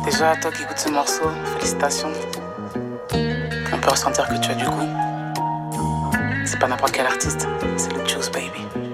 Déjà, toi qui écoutes ce morceau, félicitations. On peut ressentir que tu as du goût. C'est pas n'importe quel artiste, c'est le Juice Baby.